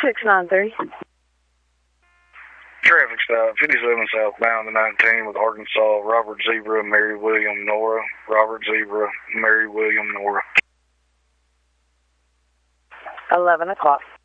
693. Traffic stop, 57 southbound to 19 with Arkansas, Robert Zebra, Mary William Nora. Robert Zebra, Mary William Nora. 11 o'clock.